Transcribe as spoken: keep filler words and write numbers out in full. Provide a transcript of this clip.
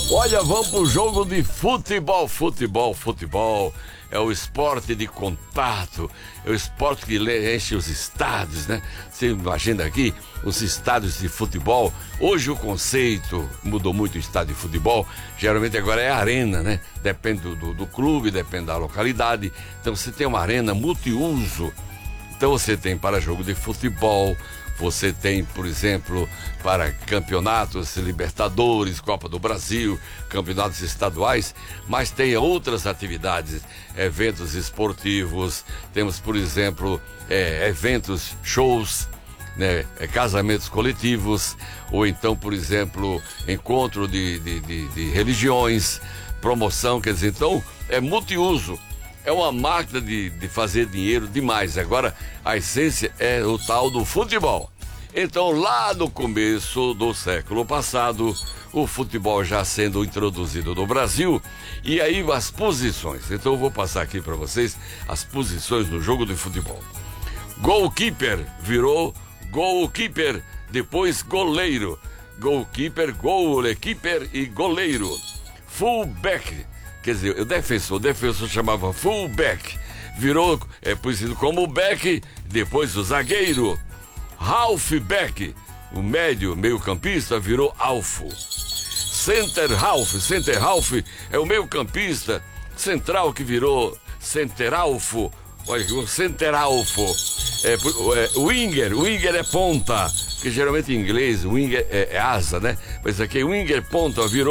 Olha, vamos pro jogo de futebol, futebol, futebol. É o esporte de contato, é o esporte que enche os estádios, né? Você imagina aqui, os estádios de futebol. Hoje o conceito mudou muito, o estádio de futebol. Geralmente agora é arena, né? Depende do, do, do clube, depende da localidade. Então você tem uma arena multiuso. Então você tem para jogo de futebol, você tem, por exemplo, para campeonatos, Libertadores, Copa do Brasil, campeonatos estaduais, mas tem outras atividades, eventos esportivos, temos, por exemplo, é, eventos, shows, né, é, casamentos coletivos, ou então, por exemplo, encontro de, de, de, de religiões, promoção, quer dizer, então é multiuso. É uma máquina de, de fazer dinheiro demais. Agora, a essência é o tal do futebol. Então, lá no começo do século passado, o futebol já sendo introduzido no Brasil, e aí as posições. Então, eu vou passar aqui para vocês as posições no jogo de futebol. Goalkeeper virou goalkeeper, depois goleiro. Goalkeeper, goalkeeper e goleiro. Fullback. Quer dizer, o defensor, o defensor chamava fullback, virou, é conhecido como back, depois o zagueiro. Halfback, o médio, meio campista, virou alfo. Center half, center half é o meio campista, central que virou centeralfo, olha, o centeralfo. É, é, winger, winger é ponta, que geralmente em inglês, winger é, é asa, né? Mas aqui winger ponta virou